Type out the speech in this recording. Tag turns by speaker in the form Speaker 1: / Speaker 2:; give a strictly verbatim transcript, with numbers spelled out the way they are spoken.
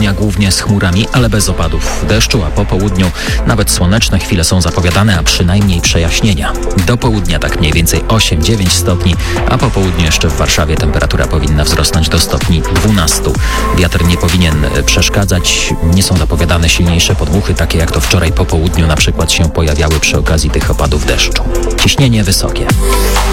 Speaker 1: dnia głównie z chmurami, ale bez opadów deszczu, a po południu nawet słoneczne chwile są zapowiadane, a przynajmniej przejaśnienia. Do południa tak mniej więcej osiem dziewięć stopni, a po południu jeszcze w Warszawie temperatura powinna wzrosnąć do stopni dwunastu. Wiatr nie powinien przeszkadzać, nie są zapowiadane silniejsze podmuchy, takie jak to wczoraj po południu na przykład się pojawiały przy okazji tych opadów deszczu. Ciśnienie wysokie.